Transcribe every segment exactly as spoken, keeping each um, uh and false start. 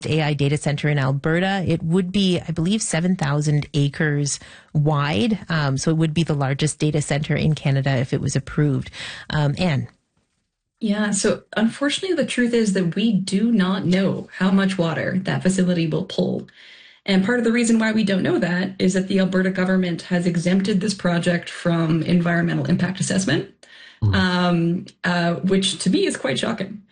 A I data center in Alberta. It would be, I believe, seven thousand acres wide. Um, so it would be the largest data center in Canada if it was approved. Um, Anne. Yeah, so unfortunately, the truth is that we do not know how much water that facility will pull. And part of the reason why we don't know that is that the Alberta government has exempted this project from environmental impact assessment, mm. um, uh, which to me is quite shocking.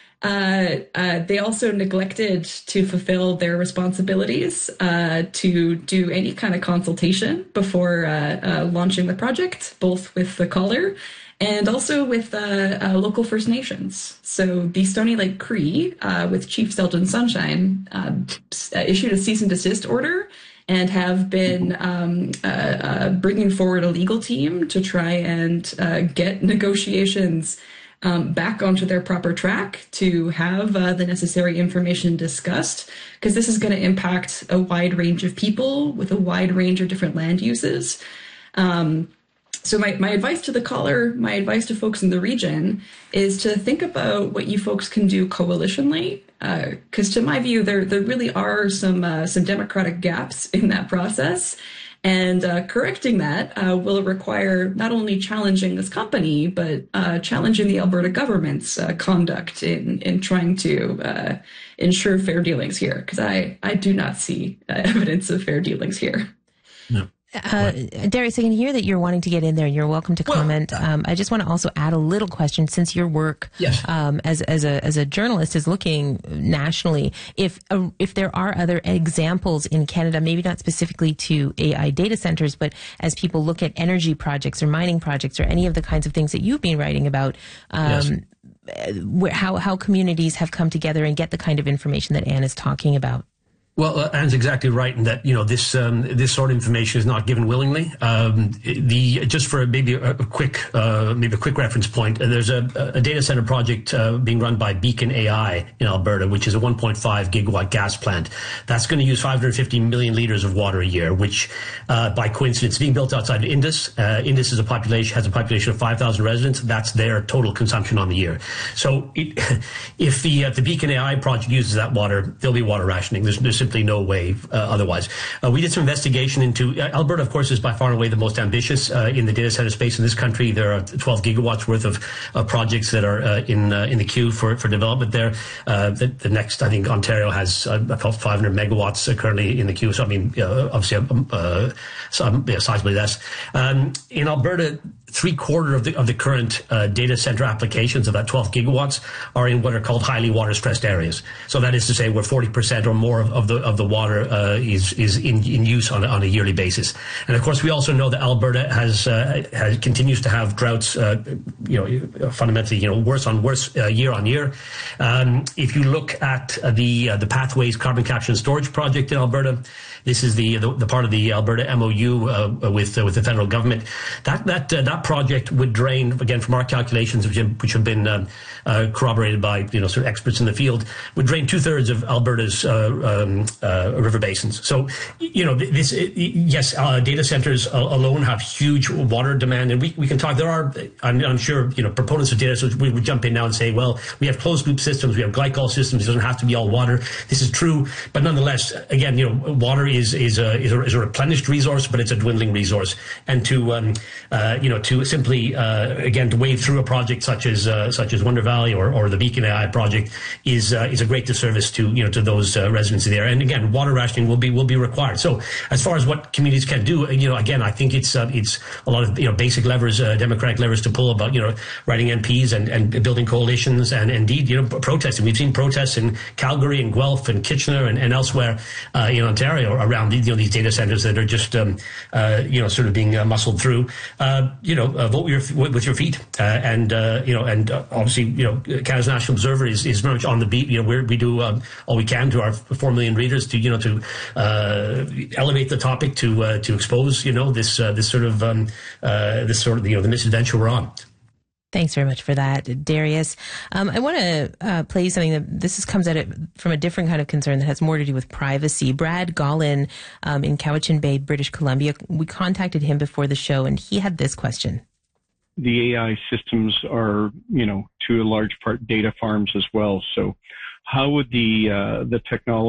Uh, uh, they also neglected to fulfill their responsibilities uh, to do any kind of consultation before uh, uh, launching the project, both with the caller and also with uh, uh, local First Nations. So the Stony Lake Cree, uh, with Chief Selton Sunshine, uh, issued a cease and desist order and have been um, uh, uh, bringing forward a legal team to try and uh, get negotiations um, back onto their proper track to have uh, the necessary information discussed, because this is going to impact a wide range of people with a wide range of different land uses. Um, So my, my advice to the caller, my advice to folks in the region is to think about what you folks can do coalitionally, because uh, to my view, there there really are some uh, some democratic gaps in that process. And uh, correcting that uh, will require not only challenging this company, but uh, challenging the Alberta government's uh, conduct in, in trying to uh, ensure fair dealings here, because I, I do not see uh, evidence of fair dealings here. No. Uh, Darius, I can hear that you're wanting to get in there. You're welcome to comment. Well, um, I just want to also add a little question, since your work yes. um, as as a as a journalist is looking nationally. If uh, if there are other examples in Canada, maybe not specifically to A I data centers, but as people look at energy projects or mining projects or any of the kinds of things that you've been writing about. Um, yes. where, how how communities have come together and get the kind of information that Anne is talking about. Well, uh, Anne's exactly right in that, you know, this um, this sort of information is not given willingly. Um, the just for maybe a, a quick uh, maybe a quick reference point, uh, there's a, a data center project uh, being run by Beacon A I in Alberta, which is a one point five gigawatt gas plant. That's going to use five hundred fifty million liters of water a year, which uh, by coincidence is being built outside of Indus. Uh, Indus is a population has a population of five thousand residents. That's their total consumption on the year. So it, if the uh, the Beacon A I project uses that water, there'll be water rationing. There's, there's simply no way uh, otherwise. Uh, we did some investigation into uh, Alberta, of course, is by far and away the most ambitious uh, in the data center space in this country. There are twelve gigawatts worth of uh, projects that are uh, in uh, in the queue for, for development there. Uh, the, the next, I think, Ontario has uh, about five hundred megawatts uh, currently in the queue. So, I mean, uh, obviously, um, uh, some, yeah, sizably less. Um, in Alberta, three quarter of the of the current uh, data center applications of that twelve gigawatts are in what are called highly water stressed areas. So that is to say, where forty percent or more of, of the of the water uh, is is in, in use on a, on a yearly basis. And of course, we also know that Alberta has uh, has continues to have droughts, uh, you know, fundamentally, you know, worse on worse uh, year on year. Um, if you look at uh, the uh, the Pathways Carbon Capture and Storage project in Alberta, this is the the, the part of the Alberta M O U uh, with uh, with the federal government. That that uh, that project would drain, again, from our calculations, which have, which have been um, uh, corroborated by, you know, sort of experts in the field, would drain two thirds of Alberta's uh, um, uh, river basins. So, you know, this, yes, uh, data centers alone have huge water demand, and we, we can talk. There are, I'm, I'm sure, you know, proponents of data centers, we would jump in now and say, well, we have closed loop systems, we have glycol systems, it doesn't have to be all water. This is true, but nonetheless, again, you know, water is is a is a, is a replenished resource, but it's a dwindling resource, and to um, uh, you know to simply uh, again to wade through a project such as uh, such as Wonder Valley or, or the Beacon A I project is uh, is a great disservice to you know to those uh, residents there. And again, water rationing will be will be required. So as far as what communities can do, you know, again, I think it's uh, it's a lot of you know basic levers, uh, democratic levers to pull about you know writing M Ps and, and building coalitions and indeed you know protesting. We've seen protests in Calgary and Guelph and Kitchener and, and elsewhere uh, in Ontario around the, you know these data centers that are just um, uh, you know sort of being uh, muscled through. Uh, you know, uh, vote with your, with your feet, uh, and uh, you know, and uh, obviously, you know, Canada's National Observer is, is very much on the beat. You know, we're, we do um, all we can to our four million readers to you know to uh, elevate the topic, to uh, to expose you know this uh, this sort of um, uh, this sort of you know the misadventure we're on. Thanks very much for that, Darius. Um, I want to uh, play you something that this is, comes at it from a different kind of concern that has more to do with privacy. Brad Gollin um, in Cowichan Bay, British Columbia, we contacted him before the show, and he had this question. The A I systems are, you know, to a large part data farms as well. So how would the uh, the technology